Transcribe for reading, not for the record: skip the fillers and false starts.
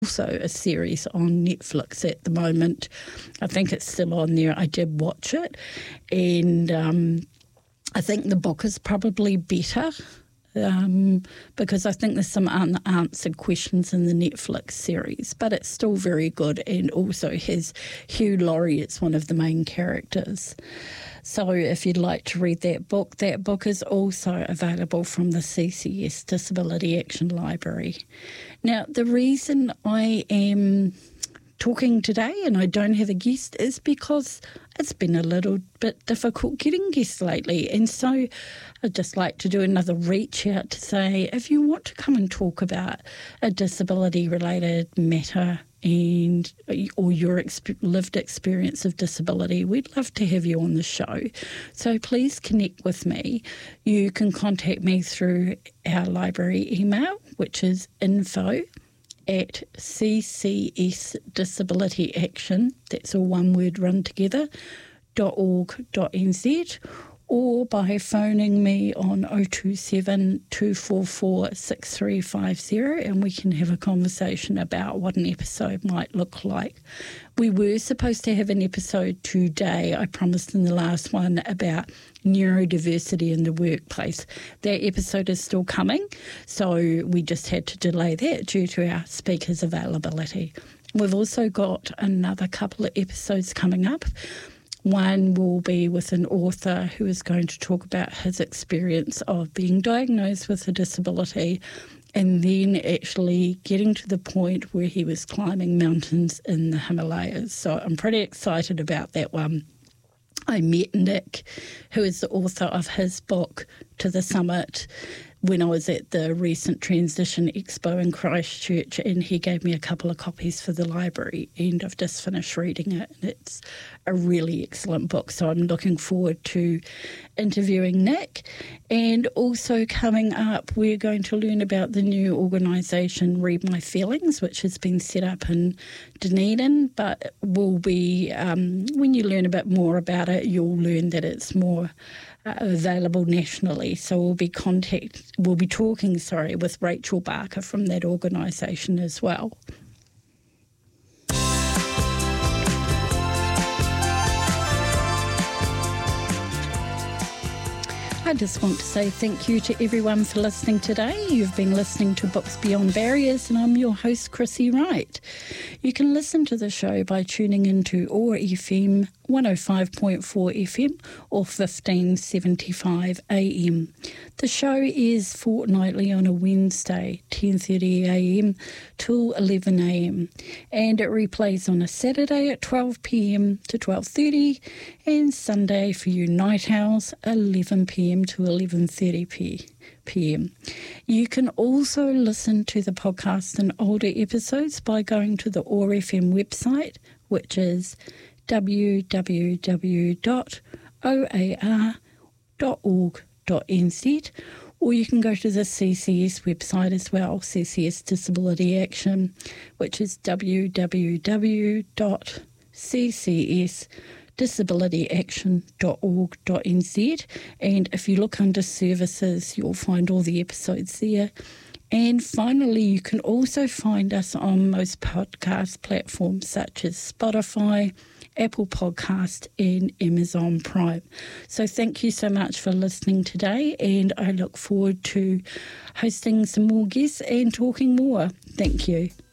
also a series on Netflix at the moment. I think it's still on there. I did watch it, and I think the book is probably better because I think there's some unanswered questions in the Netflix series, but it's still very good, and also has Hugh Laurie as one of the main characters. So if you'd like to read that book is also available from the CCS Disability Action Library. Now, the reason I am talking today and I don't have a guest is because it's been a little bit difficult getting guests lately, and so I'd just like to do another reach out to say, if you want to come and talk about a disability related matter or your lived experience of disability, we'd love to have you on the show. So please connect with me. You can contact me through our library email, which is info@ccsdisabilityaction, that's all one word run together, .org.nz, or by phoning me on 027 244 6350, and we can have a conversation about what an episode might look like. We were supposed to have an episode today, I promised in the last one, about neurodiversity in the workplace. That episode is still coming, so we just had to delay that due to our speakers' availability. We've also got another couple of episodes coming up. One will be with an author who is going to talk about his experience of being diagnosed with a disability and then actually getting to the point where he was climbing mountains in the Himalayas. So I'm pretty excited about that one. I met Nick, who is the author of his book, To the Summit, when I was at the recent Transition Expo in Christchurch, and he gave me a couple of copies for the library, and I've just finished reading it, and it's a really excellent book. So I'm looking forward to interviewing Nick. And also coming up, we're going to learn about the new organisation Read My Feelings, which has been set up in Dunedin, but will be, when you learn a bit more about it, you'll learn that it's more available nationally. So we'll be talking with Rachel Barker from that organisation as well. I just want to say thank you to everyone for listening today. You've been listening to Books Beyond Barriers, and I'm your host, Chrissy Wright. You can listen to the show by tuning into OAR FM 105.4 FM or 1575 AM. The show is fortnightly on a Wednesday, 10:30 AM till 11 AM, and it replays on a Saturday at 12 PM to 12:30, and Sunday for you night owls, 11 PM to 11:30 PM. You can also listen to the podcast and older episodes by going to the OAR FM website, which is www.oar.org.nz, or you can go to the CCS website as well, CCS Disability Action, which is www.ccsdisabilityaction.org.nz, and if you look under services, you'll find all the episodes there. And finally, you can also find us on most podcast platforms such as Spotify, Apple Podcast and Amazon Prime. So thank you so much for listening today, and I look forward to hosting some more guests and talking more. Thank you.